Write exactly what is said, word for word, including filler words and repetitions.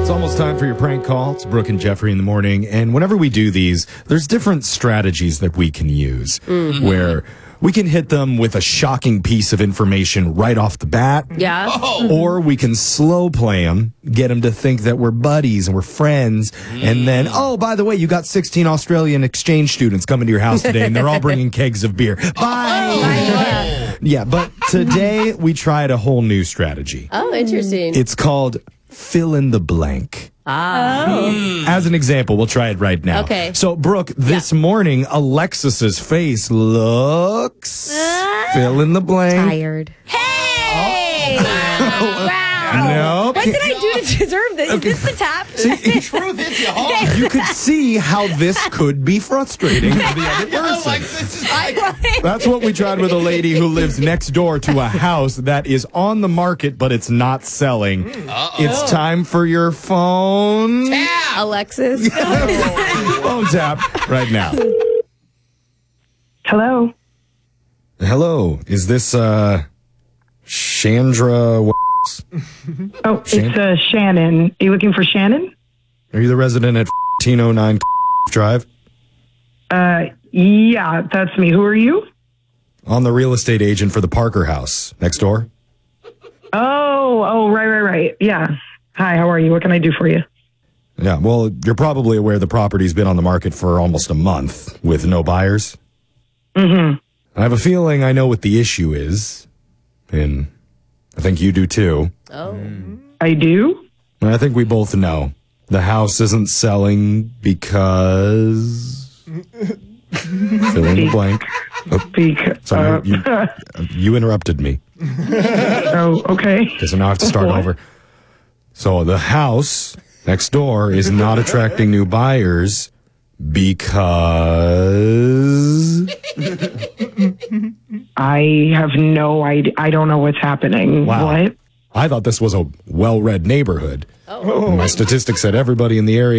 It's almost time for your prank call. It's Brooke and Jeffrey in the morning. And whenever we do these, there's different strategies that we can use mm-hmm. where we can hit them with a shocking piece of information right off the bat. Yeah. Oh. Or we can slow play them, get them to think that we're buddies and we're friends. Mm. And then, oh, by the way, you got sixteen Australian exchange students coming to your house today, and they're all bringing kegs of beer. Bye. Oh, yeah. Yeah, but today we tried a whole new strategy. Oh, interesting. It's called fill in the blank. Ah. Oh. As an example, we'll try it right now. Okay. So, Brooke, this yeah. morning, Alexis's face looks... Uh, fill in the blank. Tired. Hey! Oh. Wow. No. What did I do to deserve this? Okay. Is this the tap? See, truth hits you hard. You could see how this could be frustrating for the other person. Like, this is like... That's what we tried with a lady who lives next door to a house that is on the market, but it's not selling. Uh-oh. It's time for your phone. Tap! Alexis. Phone tap right now. Hello. Hello. Is this, uh, Chandra? Oh, Shan- it's uh, Shannon. Are you looking for Shannon? Are you the resident at fifteen oh nine Drive? Uh, yeah, that's me. Who are you? I'm the real estate agent for the Parker house next door. Oh, oh, right, right, right. Yeah. Hi, how are you? What can I do for you? Yeah, well, you're probably aware the property's been on the market for almost a month with no buyers. Mm-hmm. I have a feeling I know what the issue is, and I think you do too. Oh. I do? I think we both know. The house isn't selling because... Fill in the blank. Oh, because, sorry, uh, you, you interrupted me. Oh, okay. Okay, so now I have to start What? over. So the house next door is not attracting new buyers because... I have no idea. I don't know what's happening. Wow. What? I thought this was a well-read neighborhood. Oh. My statistics said everybody in the area